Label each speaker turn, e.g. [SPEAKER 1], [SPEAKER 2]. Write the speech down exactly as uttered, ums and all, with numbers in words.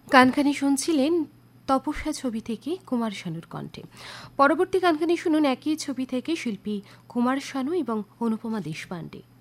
[SPEAKER 1] গানখানি শুনছিলেন তপস্যা ছবি থেকে কুমার শানুর কণ্ঠে। পরবর্তী গানখানি শুনুন একই ছবি থেকে শিল্পী কুমার শানু এবং অনুপমা দেশপাণ্ডে।